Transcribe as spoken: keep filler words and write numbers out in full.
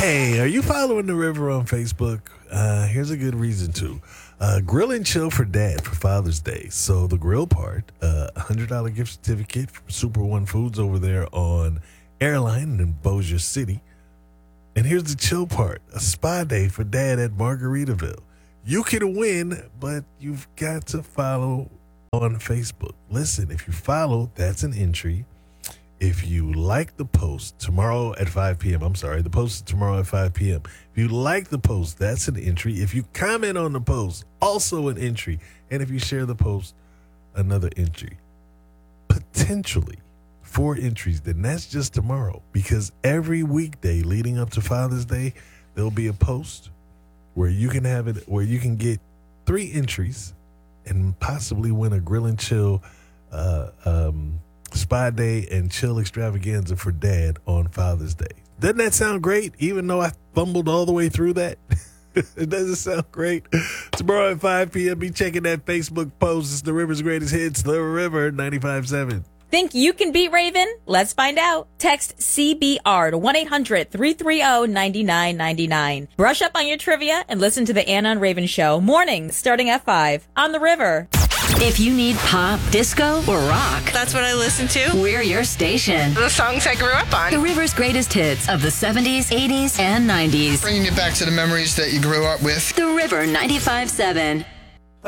Hey, are you following the river on Facebook? Uh, here's a good reason to. Uh, grill and chill for dad for Father's Day. So the grill part, uh, a one hundred dollars gift certificate from Super One Foods over there on Airline in Bossier City. And here's the chill part, a spa day for dad at Margaritaville. You can win, but you've got to follow on Facebook. Listen, if you follow, that's an entry. If you like the post tomorrow at five p.m., I'm sorry, the post is tomorrow at five p.m. If you like the post, that's an entry. If you comment on the post, also an entry. And if you share the post, another entry. Potentially four entries, then that's just tomorrow. Because every weekday leading up to Father's Day, there'll be a post where you can have it, where you can get three entries and possibly win a grill and chill uh, um, spa day and chill extravaganza for dad on Father's Day. Doesn't that sound great? Even though I fumbled all the way through that, it doesn't sound great. Tomorrow at five p.m., be checking that Facebook post. It's the River's Greatest Hits, The River ninety-five point seven. Think you can beat Raven? Let's find out. Text C B R to one eight hundred three three zero nine nine nine nine. Brush up on your trivia and listen to the Anna and Raven Show mornings starting at five on The River. If you need pop, disco, or rock, that's what I listen to. We're your station. The songs I grew up on. The River's greatest hits of the seventies, eighties, and nineties. Bringing you back to the memories that you grew up with. The River ninety-five point seven.